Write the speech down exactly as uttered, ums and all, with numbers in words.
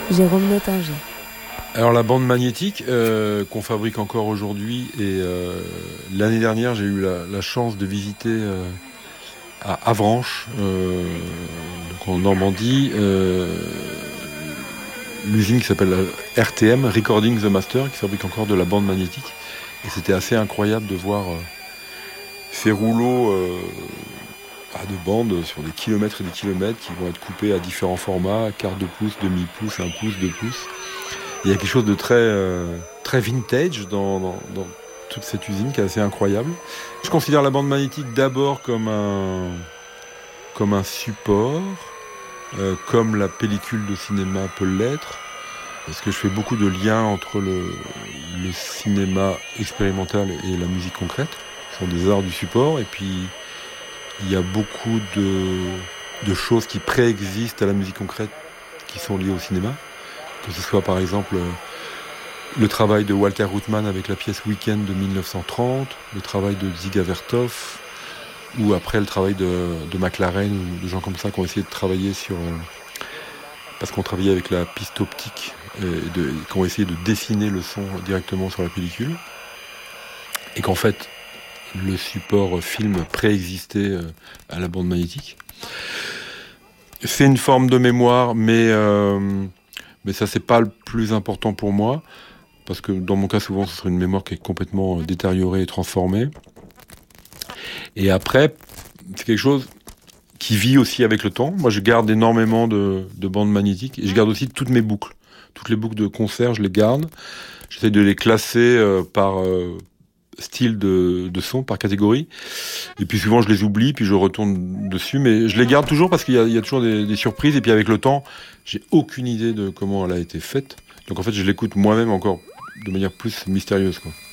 Jérôme Nottinger. Alors la bande magnétique euh, qu'on fabrique encore aujourd'hui et euh, l'année dernière j'ai eu la, la chance de visiter euh, à Avranches, euh, donc en Normandie, euh, l'usine qui s'appelle la R T M, Recording the Master, qui fabrique encore de la bande magnétique. Et c'était assez incroyable de voir euh, ces rouleaux euh, de bandes sur des kilomètres et des kilomètres qui vont être coupés à différents formats, quart de pouce, demi-pouce, un pouce, deux pouces. Il y a quelque chose de très, euh, très vintage dans, dans, dans toute cette usine qui est assez incroyable. Je considère la bande magnétique d'abord comme un, comme un support, euh, comme la pellicule de cinéma peut l'être, parce que je fais beaucoup de liens entre le, le cinéma expérimental et la musique concrète, qui sont des arts du support, et puis il y a beaucoup de, de choses qui préexistent à la musique concrète qui sont liées au cinéma. Que ce soit par exemple le travail de Walter Ruttmann avec la pièce Weekend de dix-neuf cent trente, le travail de Dziga Vertov, ou après le travail de, de McLaren, ou de gens comme ça qui ont essayé de travailler sur... Parce qu'on travaillait avec la piste optique, et, de, et qui ont essayé de dessiner le son directement sur la pellicule. Et qu'en fait, le support film préexistait à la bande magnétique. C'est une forme de mémoire, mais... Euh, Mais ça, c'est pas le plus important pour moi, parce que dans mon cas, souvent, ce serait une mémoire qui est complètement détériorée et transformée. Et après, c'est quelque chose qui vit aussi avec le temps. Moi, je garde énormément de, de bandes magnétiques, et je garde aussi toutes mes boucles. Toutes les boucles de concert, je les garde. J'essaie de les classer euh, par euh, style de, de son, par catégorie. Et puis souvent, je les oublie, puis je retourne dessus. Mais je les garde toujours parce qu'il y a, il y a toujours des, des surprises. Et puis avec le temps, j'ai aucune idée de comment elle a été faite. Donc en fait, je l'écoute moi-même encore de manière plus mystérieuse, quoi.